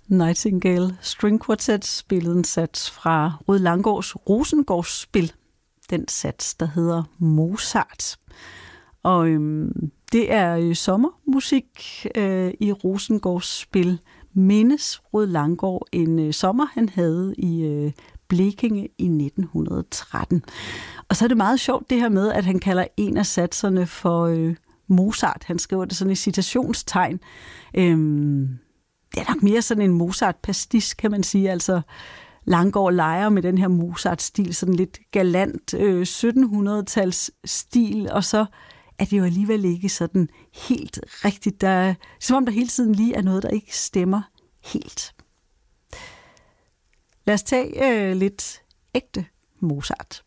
Nightingale String Quartet spillede en sats fra Rued Langgaards Rosengårdsspil. Den sats, der hedder Mozart. Og det er sommermusik i Rosengårdsspil. Mindes Rued Langgaard en sommer, han havde i Blekinge i 1913. Og så er det meget sjovt det her med, at han kalder en af satserne for Mozart. Han skriver det sådan i citationstegn. Det er nok mere sådan en Mozart-pastis, kan man sige. Altså Langgaard leger med den her Mozart-stil, sådan lidt galant 1700-tals stil, og så er det jo alligevel ikke sådan helt rigtigt. Som om der hele tiden lige er noget, der ikke stemmer helt. Lad os tage lidt ægte Mozart.